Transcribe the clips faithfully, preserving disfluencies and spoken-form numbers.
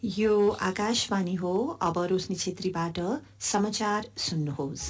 यो आकाशवाणी हो। अब रोशनी छेत्रीबाट समाचार सुन्नुहोस्।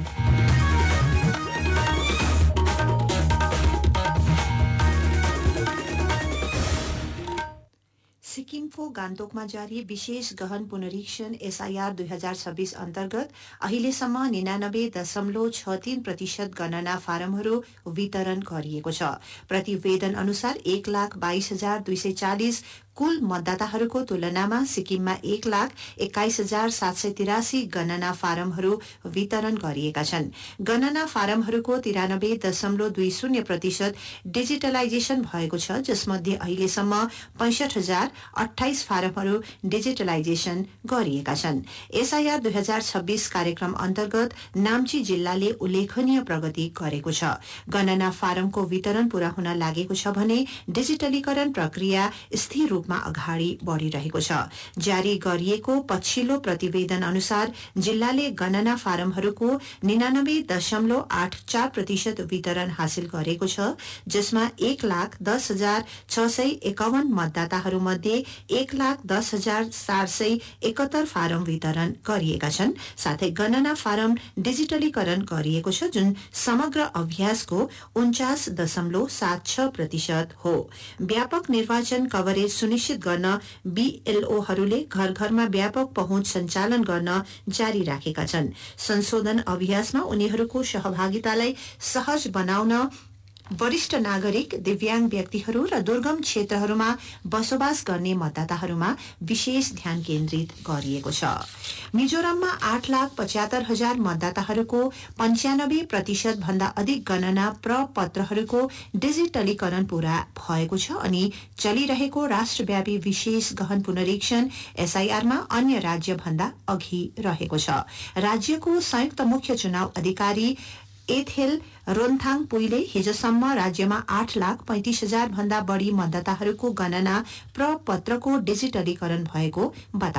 सिक्किमको गान्तोकमा जारी विशेष गहन पुनरीक्षण एसआईआर दुई हजार छब्बीस अन्तर्गत अहिलेसम्म निनानब्बे दशमलव छ तीन प्रतिशत गणना फारमहरू वितरण गरिएको छ। प्रतिवेदन अनुसार एक लाख बाइस हजार दुई सय चालिस कुल मतदाताहरूको तुलनामा सिक्किममा एक लाख एक्काइस हजार सात सय तिरासी गणना फारमहरू वितरण गरिएका छन्। गणना फारमहरूको तिरानब्बे दशमलव दुई शून्य प्रतिशत डिजिटलाइजेशन भएको छ, जसमध्ये अहिलेसम्म पैंसठ हजार अठाइस फारमहरू डिजिटलाइजेशन गरिएका छन्। एसआईआर दुई हजार छब्बीस कार्यक्रम अन्तर्गत नाम्ची जिल्लाले उल्लेखनीय प्रगति गरेको छ। गणना फारमको वितरण पूरा हुन लागेको छ भने डिजिटलीकरण प्रक्रिया स्थिर रूपमा अगाडि बढ़िरहेको छ। जारी गरिएको पछिल्लो प्रतिवेदन अनुसार जिल्लाले गणना फारमहरूको निनानब्बे दशमलव आठ चार प्रतिशत वितरण हासिल गरेको छ, जसमा एक लाख दस हजार छ सय एकाउन्न मतदाताहरू मध्ये एक लाख दस हजार चार सय एकहत्तर फारम वितरण गरिएका छन्। साथै गणना फारम डिजिटलीकरण गरिएको छ, जुन समग्र अभ्यासको उन्चास दशमलव सात छ प्रतिशत हो। व्यापक निर्वाचन कभरेज सुनिश्चित गर्न बीएलओहरूले घर घरमा व्यापक पहुँच सञ्चालन गर्न जारी राखेका छन्। संशोधन अभ्यासमा उनीहरूको सहभागितालाई सहज बनाउन वरिष्ठ नागरिक, दिव्याङ्ग व्यक्तिहरू र दुर्गम क्षेत्रहरूमा बसोबास गर्ने मतदाताहरूमा विशेष ध्यान केन्द्रित गरिएको छ। मिजोरममा आठ लाख पचहत्तर हजार मतदाताहरूको पञ्चानब्बे प्रतिशत भन्दा अधिक गणना प्रपत्रहरूको डिजिटलीकरण पूरा भएको छ अनि चलिरहेको राष्ट्रव्यापी विशेष गहन पुनरीक्षण एसआईआरमा अन्य राज्य भन्दा अघि रहेको छ। राज्यको संयुक्त मुख्य चुनाव अधिकारी एथेल रोन्थाङ पुईले हिजोसम्म राज्यमा आठ लाख पैंतिस हजार भन्दा बढ़ी मतदाताहरूको गणना प्रपत्रको डिजिटलीकरण भएको बताए।